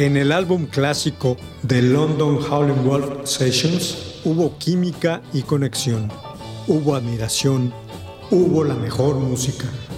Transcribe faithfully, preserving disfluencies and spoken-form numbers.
En el álbum clásico The London Howlin' Wolf Sessions hubo química y conexión, hubo admiración, hubo la mejor música.